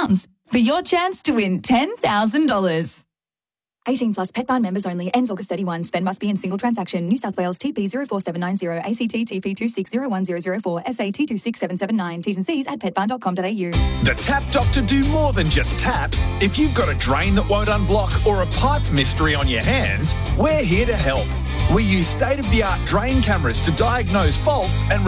for your chance to win $10,000. 18 plus Pet Barn members only. Ends August 31. Spend must be in single transaction. New South Wales TP 04790. ACT TP 2601004. SA T26779. T's and C's at petbarn.com.au. The Tap Doctor do more than just taps. If you've got a drain that won't unblock or a pipe mystery on your hands, we're here to help. We use state-of-the-art drain cameras to diagnose faults and